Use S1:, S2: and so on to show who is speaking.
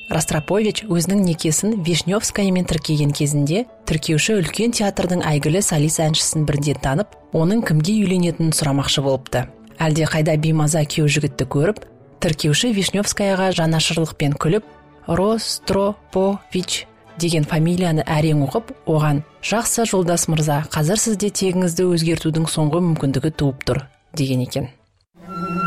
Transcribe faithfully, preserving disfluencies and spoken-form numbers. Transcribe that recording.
S1: Ростропович өзінің некесін Вишневскаямен тіркеген кезінде тіркеуші үлкен театрдың әйгілі солист әншісін бірден танып, оның кімге үйленетінін сұрамақшы болыпты. Әлде қайда беймаза күйеу жігітті көріп, тіркеуші Вишневскаяға жанашырлықпен күліп, Ростропович деген фамилияны әрең оқып, оған: "Жақсы жолдас мырза, қазір сізде тегіңізді өзгертудің соңғы мүмкіндігі туып тұр" деген екен.